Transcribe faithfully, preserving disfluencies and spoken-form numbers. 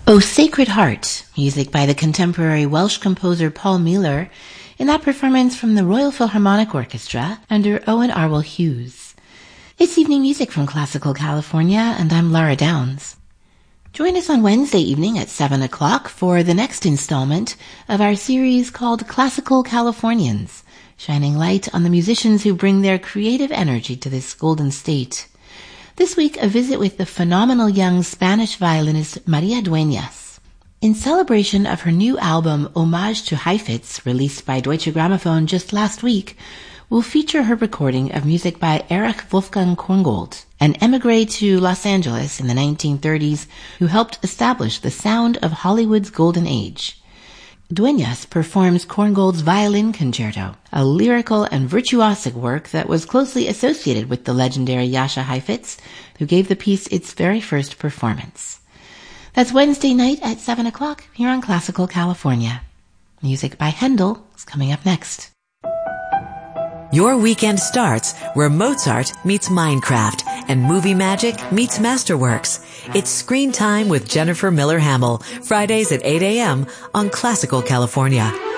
O Sacred Heart, music by the contemporary Welsh composer Paul Mueller, in that performance from the Royal Philharmonic Orchestra under Owen Arwell Hughes. It's evening music from Classical California, and I'm Laura Downs. Join us on Wednesday evening at seven o'clock for the next installment of our series called Classical Californians, shining light on the musicians who bring their creative energy to this golden state. This week, a visit with the phenomenal young Spanish violinist Maria Dueñas. In celebration of her new album, Homage to Heifetz, released by Deutsche Grammophon just last week, will feature her recording of music by Erich Wolfgang Korngold, an émigré to Los Angeles in the nineteen thirties who helped establish the sound of Hollywood's golden age. Dueñas performs Korngold's Violin Concerto, a lyrical and virtuosic work that was closely associated with the legendary Jascha Heifetz, who gave the piece its very first performance. That's Wednesday night at seven o'clock here on Classical California. Music by Handel is coming up next. Your weekend starts where Mozart meets Minecraft and movie magic meets Masterworks. It's Screen Time with Jennifer Miller Hamill, Fridays at eight a.m. on Classical California.